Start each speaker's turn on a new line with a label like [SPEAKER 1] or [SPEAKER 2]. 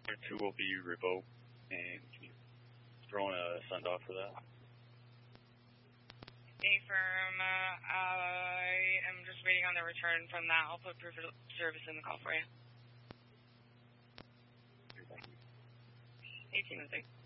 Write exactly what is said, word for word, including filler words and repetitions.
[SPEAKER 1] two will be revoked, and can you throw in a send off for that?
[SPEAKER 2] A-firm, uh, I am just waiting on the return from that. I'll put proof of service in the call for you. eighteen, I think.